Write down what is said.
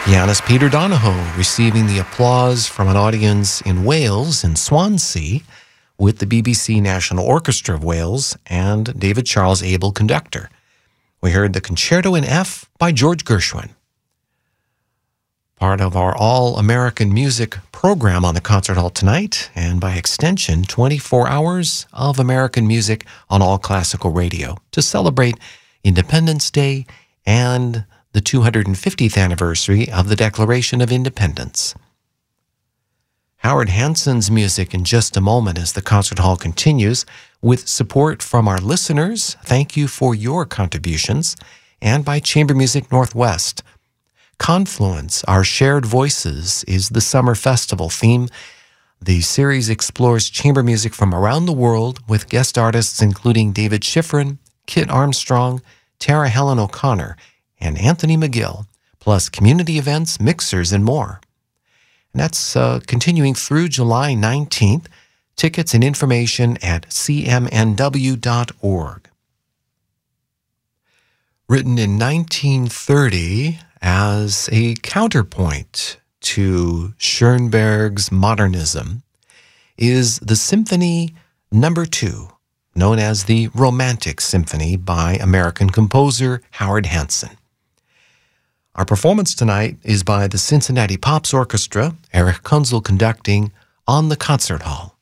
Pianist Peter Donohoe receiving the applause from an audience in Wales, in Swansea, with the BBC National Orchestra of Wales and David Charles Abel conductor. We heard the Concerto in F by George Gershwin. Part of our all-American music program on the Concert Hall tonight, and by extension, 24 hours of American music on all classical radio to celebrate Independence Day and the 250th anniversary of the Declaration of Independence. Howard Hanson's music in just a moment as the Concert Hall continues with support from our listeners. Thank you for your contributions, and by Chamber Music Northwest. Confluence, Our Shared Voices, is the summer festival theme. The series explores chamber music from around the world with guest artists including David Schifrin, Kit Armstrong, Tara Helen O'Connor, and Anthony McGill, plus community events, mixers, and more. And that's continuing through July 19th. Tickets and information at cmnw.org. Written in 1930 as a counterpoint to Schoenberg's modernism is the Symphony No. 2, known as the Romantic Symphony by American composer Howard Hanson. Our performance tonight is by the Cincinnati Pops Orchestra, Eric Kunzel conducting on the Concert Hall.